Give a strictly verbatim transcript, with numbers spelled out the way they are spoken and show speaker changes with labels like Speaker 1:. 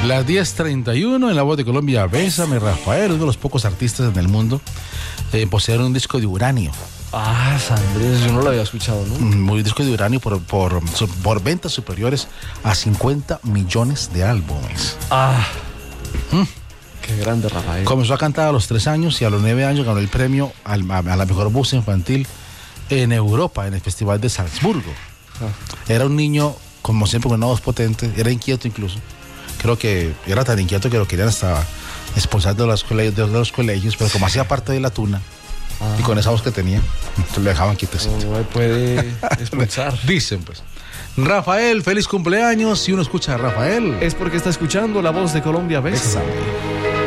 Speaker 1: Las diez treinta y uno en La Voz de Colombia. Bésame, Rafael, uno de los pocos artistas en el mundo en poseer un disco de uranio.
Speaker 2: Ah, Andrés, yo no lo había escuchado, ¿no?
Speaker 1: Un disco de uranio por, por, por ventas superiores a cincuenta millones de álbumes.
Speaker 2: Ah,
Speaker 1: ¿Mm?
Speaker 2: Qué grande, Rafael.
Speaker 1: Comenzó a cantar a los tres años y a los nueve años ganó el premio al, a, a la mejor voz infantil en Europa, en el Festival de Salzburgo. Ah. Era un niño, como siempre, con una voz potente, era inquieto incluso. Creo que era tan inquieto que lo querían hasta expulsar de los colegios, de los colegios, pero como hacía parte de la tuna, ah. y con esa voz que tenía, entonces lo dejaban quietecito.
Speaker 2: No me puede expulsar.
Speaker 1: Dicen, pues. Rafael, feliz cumpleaños. Si uno escucha a Rafael,
Speaker 2: es porque está escuchando La Voz de Colombia. Bésame.